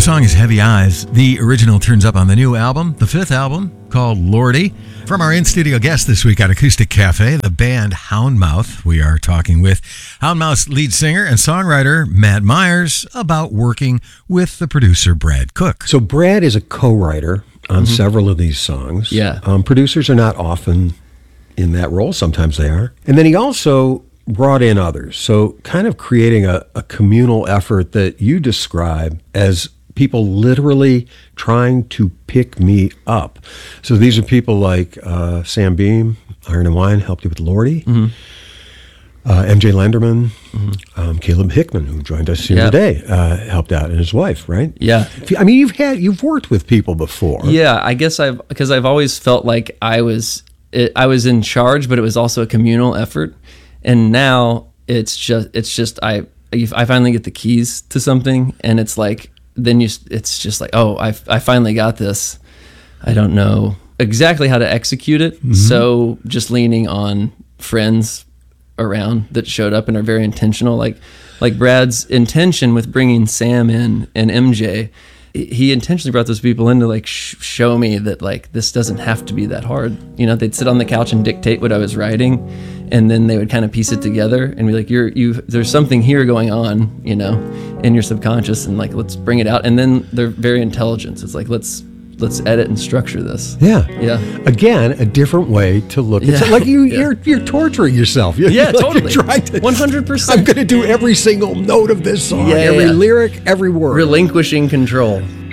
song is Heavy Eyes. The original turns up on the new album, the fifth album, called Lordy. From our in-studio guest this week at Acoustic Cafe, the band Houndmouth. We are talking with Houndmouth's lead singer and songwriter, Matt Myers, about working with the producer, Brad Cook. So Brad is a co-writer on several of these songs. Yeah. Producers are not often in that role. Sometimes they are. And then he also brought in others. So kind of creating a communal effort that you describe as people literally trying to pick me up. So these are people like Sam Beam, Iron and Wine, helped you with Lordy. MJ Lenderman, Caleb Hickman, who joined us here today, helped out, and his wife, right? Yeah. I mean, you've worked with people before. Yeah, I guess because I've always felt like I was in charge, but it was also a communal effort. And now it's just I finally get the keys to something, and it's like it's just like, oh, I finally got this. I don't know exactly how to execute it, so just leaning on friends around that showed up and are very intentional, like Brad's intention with bringing Sam in and MJ. He intentionally brought those people in to like show me that like this doesn't have to be that hard. You know, they'd sit on the couch and dictate what I was writing, and then they would kind of piece it together and be like, there's something here going on, you know, in your subconscious, and like let's bring it out. And then they're very intelligent. It's like let's edit and structure this. Yeah. Again, a different way to look at it. Like you're torturing yourself. Yeah, like totally. You're trying to, 100%. I'm going to do every single note of this song, every lyric, every word. Relinquishing control.